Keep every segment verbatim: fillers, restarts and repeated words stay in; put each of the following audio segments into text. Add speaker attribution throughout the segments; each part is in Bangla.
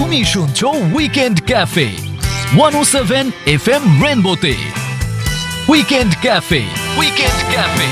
Speaker 1: তুমি শুনছো উইকেন্ড ক্যাফে ওয়ান ও seven F M রেনবোতে। Weekend cafe weekend cafe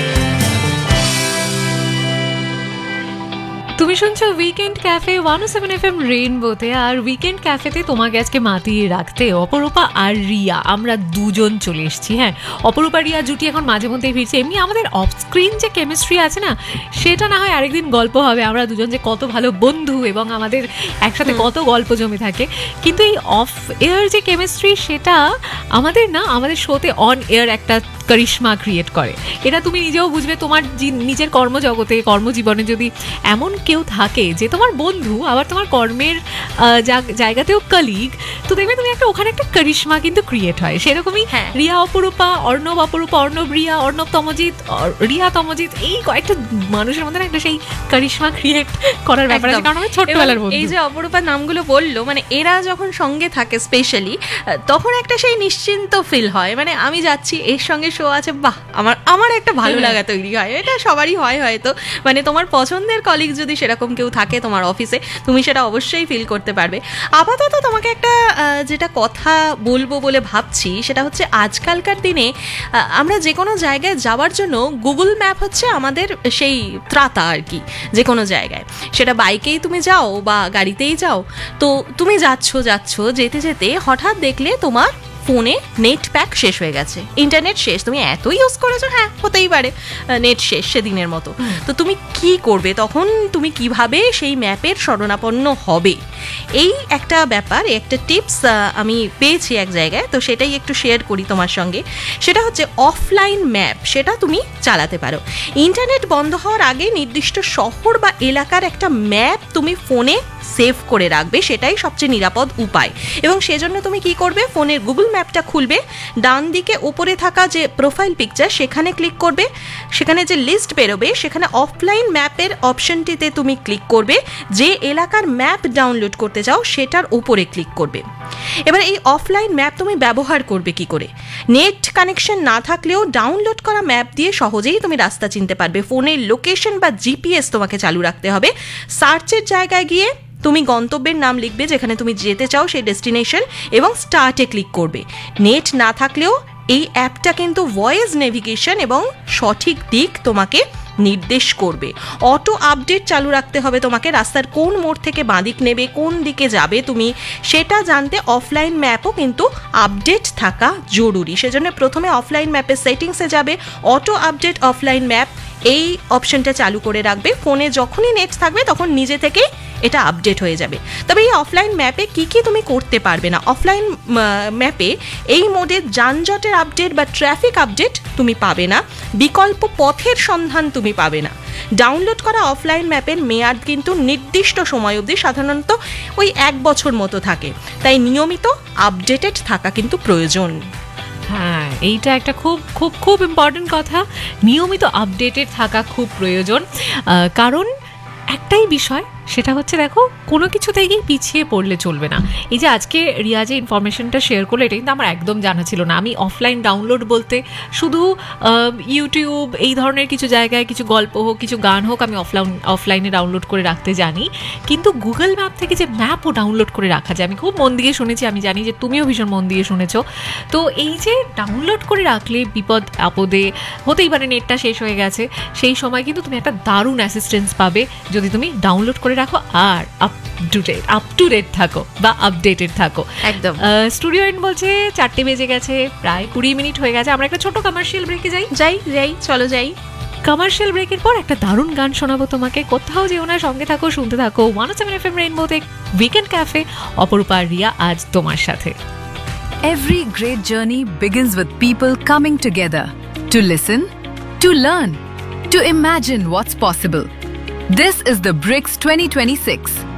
Speaker 2: তুমি শুনছো উইকেন্ড ক্যাফে ওয়ান ও সেভেন এফ এম রেইনবোতে। আর উইকেন্ড ক্যাফেতে তোমাকে আজকে মাতিয়ে রাখতে অপরূপা আর রিয়া, আমরা দুজন চলে এসেছি। হ্যাঁ, অপরূপা রিয়া জুটি এখন মাঝে মধ্যেই ফিরছে। এমনি আমাদের অফ স্ক্রিন যে কেমিস্ট্রি আছে না, সেটা না হয় আরেকদিন গল্প হবে। আমরা দুজন যে কত ভালো বন্ধু এবং আমাদের একসাথে কত গল্প জমে থাকে, কিন্তু এই অফ এয়ার যে কেমিস্ট্রি, সেটা আমাদের না আমাদের শোতে অন এয়ার একটা করিশ্মা ক্রিয়েট করে। এটা তুমি নিজেও বুঝবে। তোমার নিজের কর্মজগতে কর্মজীবনে যদি এমন কেউ থাকে যে তোমার বন্ধু, আবার তোমার কর্মের জায়গাতেও কলিগ, তো দেখবে তুমি একটা ওখানে একটা করিশ্মা কিন্তু ক্রিয়েট হয়। সেরকমই রিয়া অপরূপা, অর্ণব অপরূপা, অর্ণব রিয়া, অর্ণব তমজিৎ, রিয়া তমজিৎ, এই কয়েকটা মানুষের মধ্যে একটা সেই করিশ্মা ক্রিয়েট করার ব্যাপার আছে। কারণ আমার ছোটবেলার বন্ধু।
Speaker 3: এই যে অপরূপা নামগুলো বললো, মানে এরা যখন সঙ্গে থাকে স্পেশালি, তখন একটা সেই নিশ্চিন্ত ফিল হয়। মানে আমি যাচ্ছি, এর সঙ্গে শো আছে, বাহ, আমার আমার একটা ভালো লাগা তৈরি হয়। এটা সবারই হয় হয়তো। মানে তোমার পছন্দের কলিগ যদি সেরকম কেউ থাকে তোমার অফিসে, তুমি সেটা অবশ্যই ফিল করতে পারবে। আপাতত তোমাকে একটা যেটা কথা বলবো বলে ভাবছি, সেটা হচ্ছে আজকালকার দিনে আমরা যে কোনো জায়গায় যাওয়ার জন্য গুগল ম্যাপ হচ্ছে আমাদের সেই ত্রাতা আর কি। যে কোনো জায়গায়, সেটা বাইকেই তুমি যাও বা গাড়িতেই যাও, তো তুমি যাচ্ছ যাচ্ছ যেতে যেতে হঠাৎ দেখলে তোমার ফোনে নেট প্যাক শেষ হয়ে গেছে, ইন্টারনেট শেষ। তুমি এত ইউজ করেছো, হ্যাঁ হতেই পারে নেট শেষ সেদিনের মতো। তো তুমি কি করবে তখন? তুমি কিভাবে সেই ম্যাপের শরণাপন্ন হবে? এই একটা ব্যাপার, একটা টিপস আমি পেয়েছি এক জায়গায়, তো সেটাই একটু শেয়ার করি তোমার সঙ্গে। সেটা হচ্ছে অফলাইন ম্যাপ। সেটা তুমি চালাতে পারো। ইন্টারনেট বন্ধ হওয়ার আগে নির্দিষ্ট শহর বা এলাকার একটা ম্যাপ তুমি ফোনে সেভ করে রাখবে, সেটাই সবচেয়ে নিরাপদ উপায়। এবং সেজন্য তুমি কি করবে? ফোনের গুগল ম্যাপটা খুলবে, ডান দিকে উপরে থাকা যে প্রোফাইল পিকচার, সেখানে ক্লিক করবে। সেখানে যে লিস্ট বেরোবে, সেখানে অফলাইন ম্যাপের অপশনটিতে তুমি ক্লিক করবে। যে এলাকার ম্যাপ ডাউনলোড করতে চাও সেটার উপরে ক্লিক করবে। এবার এই অফলাইন ম্যাপ তুমি ব্যবহার করবে কি করে? নেট কানেকশন না থাকলেও ডাউনলোড করা ম্যাপ দিয়ে সহজেই তুমি রাস্তা চিনতে পারবে। ফোনের লোকেশন বা জিপিএস তোমাকে চালু রাখতে হবে। সার্চের জায়গায় গিয়ে তুমি গন্তব্যের নাম লিখবে যেখানে তুমি যেতে চাও, সেই ডেস্টিনেশন, এবং স্টার্টে ক্লিক করবে। নেট না থাকলেও এই অ্যাপটা কিন্তু ভয়েস নেভিগেশন এবং সঠিক দিক তোমাকে নির্দেশ করবে। অটো আপডেট চালু রাখতে হবে তোমাকে। রাস্তার কোন মোড় থেকে বাঁদিক নেবে, কোন দিকে যাবে তুমি, সেটা জানতে অফলাইন ম্যাপও কিন্তু আপডেট থাকা জরুরি। সেজন্য প্রথমে অফলাইন ম্যাপের সেটিংসে যাবে, অটো আপডেট অফলাইন ম্যাপ, এই অপশনটা চালু করে রাখবে। ফোনে যখনই নেট থাকবে তখন নিজে থেকেই এটা আপডেট হয়ে যাবে। তবে এই অফলাইন ম্যাপে কি কি তুমি করতে পারবে না? অফলাইন ম্যাপে এই মোডে যানজটের আপডেট বা ট্রাফিক আপডেট তুমি পাবে না। বিকল্প পথের সন্ধান তুমি পাবে না। ডাউনলোড করা অফলাইন ম্যাপের মেয়াদ কিন্তু নির্দিষ্ট সময় অবধি, সাধারণত ওই এক বছর মতো থাকে। তাই নিয়মিত আপডেটেড থাকা কিন্তু প্রয়োজন।
Speaker 2: হ্যাঁ, এইটা একটা খুব খুব খুব ইম্পর্টেন্ট কথা। নিয়মিত আপডেটেড থাকা খুব প্রয়োজন। কারণ একটাই বিষয়, সেটা হচ্ছে দেখো, কোনো কিছু থেকেই পিছিয়ে পড়লে চলবে না। এই যে আজকে রিয়া যে ইনফরমেশনটা শেয়ার করলো, এটা কিন্তু আমার একদম জানা ছিল না। আমি অফলাইন ডাউনলোড বলতে শুধু ইউটিউব, এই ধরনের কিছু জায়গায় কিছু গল্প হোক, কিছু গান হোক, আমি অফলাইন অফলাইনে ডাউনলোড করে রাখতে জানি। কিন্তু গুগল ম্যাপ থেকে যে ম্যাপও ডাউনলোড করে রাখা যায়, আমি খুব মন দিয়ে শুনেছি। আমি জানি যে তুমিও ভীষণ মন দিয়ে শুনেছো। তো এই যে ডাউনলোড করে রাখলে বিপদ আপদে, হতেই পারে নেটটা শেষ হয়ে গেছে, সেই সময় কিন্তু তুমি একটা দারুণ অ্যাসিস্ট্যান্স পাবে যদি তুমি ডাউনলোড করে রাখো আর up to date up to date থাকো বা আপডেটেড থাকো।
Speaker 3: একদম।
Speaker 2: স্টুডিও এন্ড বলছে চারটে বেজে গেছে, প্রায় কুড়ি মিনিট হয়ে গেছে। আমরা একটা ছোট কমার্শিয়াল ব্রেকে যাই
Speaker 3: যাই যাই চলো যাই।
Speaker 2: কমার্শিয়াল ব্রেকের পর একটা দারুণ গান শোনাবো তোমাকে। কোথাও যেও না, সঙ্গে থাকো, শুনতে থাকো ওয়ান ও seven F M রেইনবোতে weekend cafe. অপরূপা রিয়া আজ তোমার সাথে।
Speaker 4: Every great journey begins with people coming together to listen, to learn, to imagine what's possible. This is the BRICS twenty twenty-six,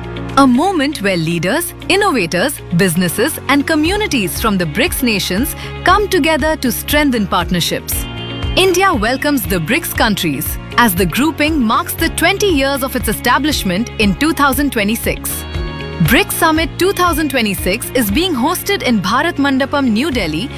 Speaker 4: a moment where leaders, innovators, businesses, and communities from the BRICS nations come together to strengthen partnerships. India welcomes the BRICS countries as the grouping marks the twenty years of its establishment in two thousand twenty-six. BRICS Summit twenty twenty-six is being hosted in Bharat Mandapam, New Delhi,